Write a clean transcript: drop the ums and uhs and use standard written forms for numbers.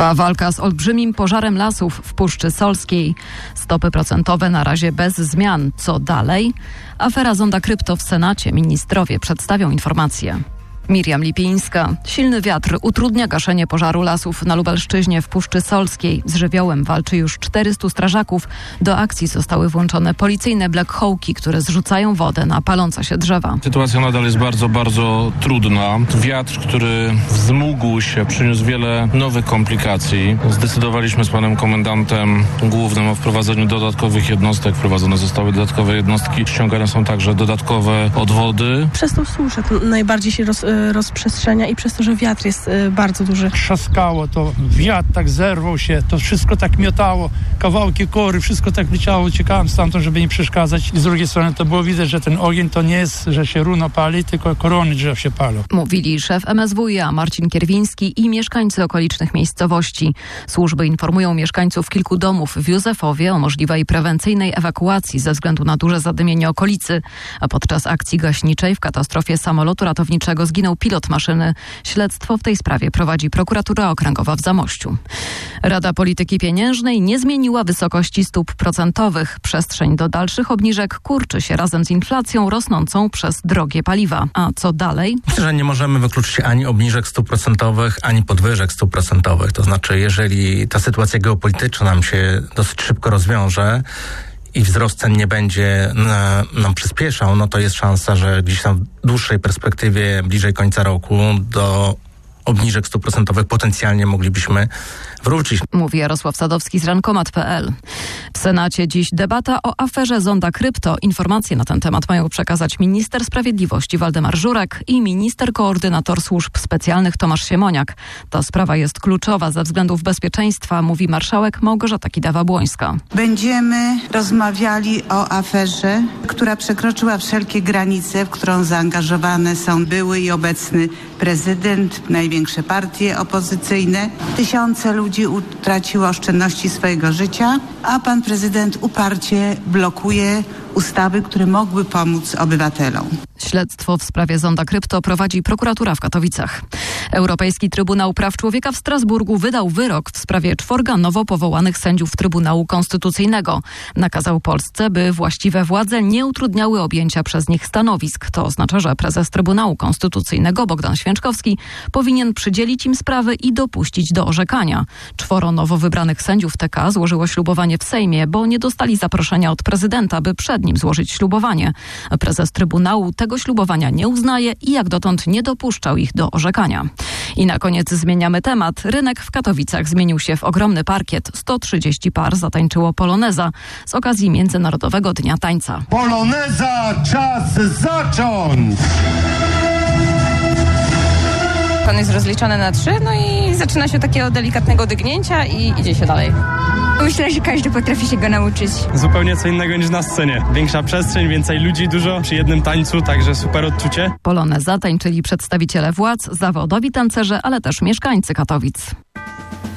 Trwa walka z olbrzymim pożarem lasów w Puszczy Solskiej. Stopy procentowe na razie bez zmian. Co dalej? Afera Zonda Krypto w Senacie. Ministrowie przedstawią informacje. Miriam Lipińska. Silny wiatr utrudnia gaszenie pożaru lasów na Lubelszczyźnie w Puszczy Solskiej. Z żywiołem walczy już 400 strażaków. Do akcji zostały włączone policyjne Black Hawki, które zrzucają wodę na palące się drzewa. Sytuacja nadal jest bardzo, bardzo trudna. Wiatr, który wzmógł się, przyniósł wiele nowych komplikacji. Zdecydowaliśmy z panem komendantem głównym o wprowadzeniu dodatkowych jednostek. Wprowadzone zostały dodatkowe jednostki. Ściągane są także dodatkowe odwody. Przez tą suszę najbardziej się rozprzestrzenia i przez to, że wiatr jest bardzo duży. Trzaskało to, wiatr tak zerwał się, to wszystko tak miotało, kawałki kory, wszystko tak leciało, uciekałem stamtąd, żeby nie przeszkadzać. I z drugiej strony to było widać, że ten ogień to nie jest, że się runo pali, tylko korony drzew się palą. Mówili szef MSWiA Marcin Kierwiński i mieszkańcy okolicznych miejscowości. Służby informują mieszkańców kilku domów w Józefowie o możliwej prewencyjnej ewakuacji ze względu na duże zadymienie okolicy, a podczas akcji gaśniczej w katastrofie samolotu ratowniczego zginął pilot maszyny. Śledztwo w tej sprawie prowadzi prokuratura okręgowa w Zamościu. Rada Polityki Pieniężnej nie zmieniła wysokości stóp procentowych. Przestrzeń do dalszych obniżek kurczy się razem z inflacją rosnącą przez drogie paliwa. A co dalej? Myślę, że nie możemy wykluczyć ani obniżek stóp procentowych, ani podwyżek stóp procentowych. To znaczy, jeżeli ta sytuacja geopolityczna nam się dosyć szybko rozwiąże i wzrost cen nie będzie nam przyspieszał, no to jest szansa, że gdzieś tam w dłuższej perspektywie, bliżej końca roku, do obniżek stóp procentowych potencjalnie moglibyśmy wrócić. Mówi Jarosław Sadowski z rankomat.pl. W Senacie dziś debata o aferze Zonda Krypto. Informacje na ten temat mają przekazać minister sprawiedliwości Waldemar Żurek i minister koordynator służb specjalnych Tomasz Siemoniak. Ta sprawa jest kluczowa ze względów bezpieczeństwa, mówi marszałek Małgorzata Kidawa-Błońska. Będziemy rozmawiali o aferze, która przekroczyła wszelkie granice, w którą zaangażowane są były i obecny prezydent, największe partie opozycyjne. Tysiące ludzi utraciło oszczędności swojego życia, a pan prezydent uparcie blokuje ustawy, które mogły pomóc obywatelom. Śledztwo w sprawie Zonda Krypto prowadzi prokuratura w Katowicach. Europejski Trybunał Praw Człowieka w Strasburgu wydał wyrok w sprawie 4 nowo powołanych sędziów Trybunału Konstytucyjnego. Nakazał Polsce, by właściwe władze nie utrudniały objęcia przez nich stanowisk. To oznacza, że prezes Trybunału Konstytucyjnego Bogdan Święczkowski powinien przydzielić im sprawy i dopuścić do orzekania. 4 nowo wybranych sędziów TK złożyło ślubowanie w Sejmie, bo nie dostali zaproszenia od prezydenta, by przed nim złożyć ślubowanie. Prezes Trybunału tego ślubowania nie uznaje i jak dotąd nie dopuszczał ich do orzekania. I na koniec zmieniamy temat. Rynek w Katowicach zmienił się w ogromny parkiet. 130 par zatańczyło poloneza z okazji Międzynarodowego Dnia Tańca. Poloneza, czas zacząć! On jest rozliczony na 3, no i zaczyna się takiego delikatnego dygnięcia i idzie się dalej. Myślę, że każdy potrafi się go nauczyć. Zupełnie co innego niż na scenie. Większa przestrzeń, więcej ludzi dużo przy jednym tańcu, także super odczucie. Poloneza tańczyli przedstawiciele władz, zawodowi tancerze, ale też mieszkańcy Katowic.